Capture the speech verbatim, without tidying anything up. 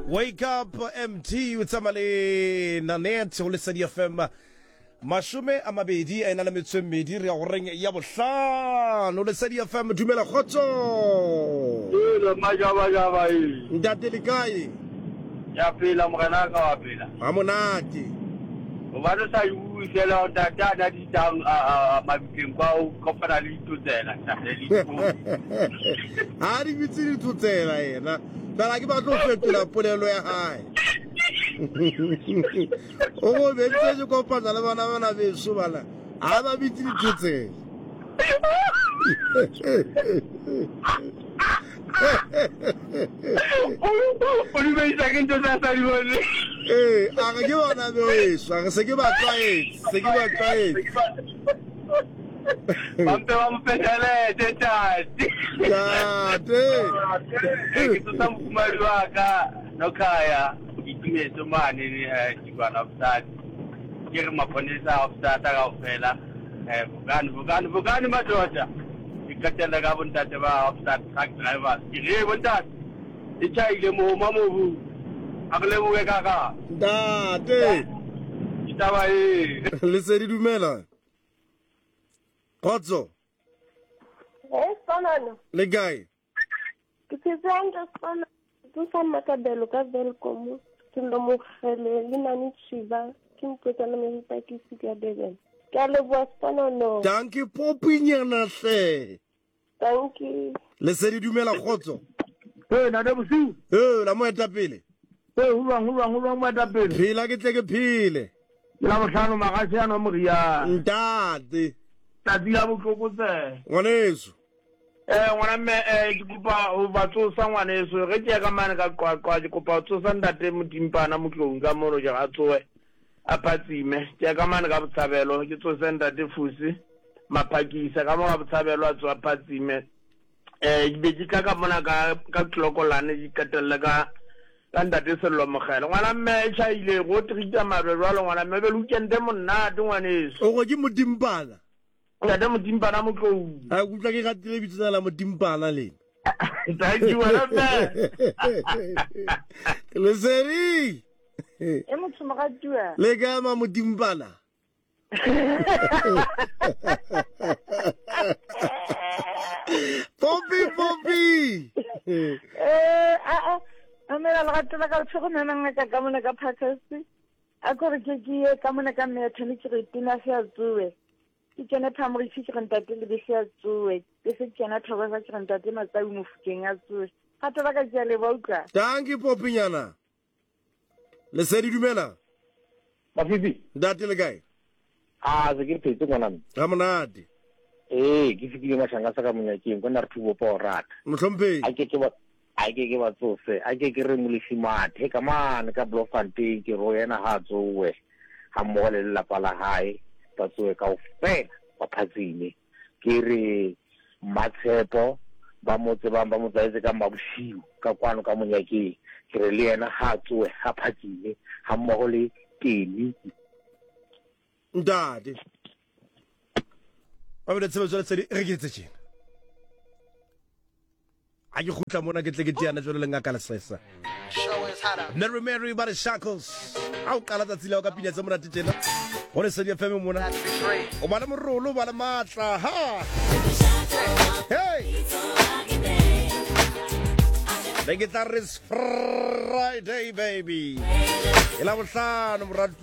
Wake up M T o tsamale Nanette o le Lesedi F M mashome a mabedi a ena le metso e mmedi re ya go reng ya bohlano Lesedi F M dumela khotso le majaba jaba e ntate le kae ya pela morena ka wa pela a monate o ba re sa u sela o tata na di tang a mabiteng kwa o kopana le itutsela tata le ha di bitse di tutsela ena bala ke ba tlo fetola polelo ya hae o go betse go kopana le bana bana beso bana ha ba bitse di tutsela o di be sa ke ntse sa di bone eh a ke bona beso a se ke ba tsaetse se ke ba tsaetse Mampe wampetele tetati tate kitu tamfumali waka nokaya ikiwe somani ni jibana ofsat kiri maponisa ofsat aga ofela eh bugani bugani bugani madoja ikatela ga bontate ba ofsat truck driver kiri bontate icha ile mo mamobu akle buwe kaka tate itaba e Lesedi dumela Khotso Eh, sonano. le gae Ke tsentse sona. Ke sa makabelo ka Velcom. Ke ndo mo khele le nani chiba. Ke mpotsa le me tsa ke sika deben. Ke le bua sonano. danke popinyana hle Thank you. Lesedi dumela Khotso eh na de busi eh la mo eta pele eh uwa uwa uwa mo ta pele phila ke tle ke phile la bohlano magasi ano moria ntate tadi ya botlokotse ngwaneso eh ngwana me eh ke kopa o batso sa ngwaneso re ke ka mane ka qwaqwa ke kopa o tsosa ndate modimpana motlong ka mono ja ga tsoe a patsime ke ka mane ka botshabelo ke tsosa ndate fusi maphakisa ka mo ga botshabelo a tswa patsime eh be ke ka ka mona ka ka tlokolane di katella ka ka ndate sello mogela ngwana me cha ile go trita mare jwalo ngwana me be lukende monna de ngwaneso o go ke modimpana ya de modimpana motlo a kutla ke gatile bitsana la modimpana le thank you wala me Lesedi E motho mo ga tua. le ga ma modimpana Popi popi Eh, a a. Amela la gatela ka tsho nna nga ka mona ka phakasi. A gore ke ke ka mona ka me thani ke re tina se a tsuwe. Ke tsena phamori ke re ntate le be se a tsuwe. Ke se tsena thoba sa ke re ntate matsa mo fukeng a tsuwe. Gape ba ka tsia le ba utlwa. danke popinyana Lesedi dumela Mafifi, ntate le gae ah se ke phetse ngwana me. ga monate Eh, ke fikile mashanga sa ka monyakeng go na re thubo po rata. motlhompheng A ke ke ba a ke ke ba tsose, a ke ke re molefimathe ka mane ka Bloemfontein ke ro yena ha tsowe. Ha mmogo le lelapa la hae ba tsowe ka ofela ba phatsime. Ke re Matshepo ba motse ba ba motsaetse ka Mabushiu ka kwano ka monyakeng. Ke re le yena ha tsowe ha phatsime ha mmogo le Teni. ntate ba bele tsebe tswela tsedi re ke tse tjena a ke khutla mona ke tle ke tiana jwale le ngaka le sesa Never Mary ba shackles a o qala tsa tsila ka pina tsa mona tjena go le Lesedi F M mona o ba le morolo ba le matla ha hey the guitar is Friday baby ela bohlano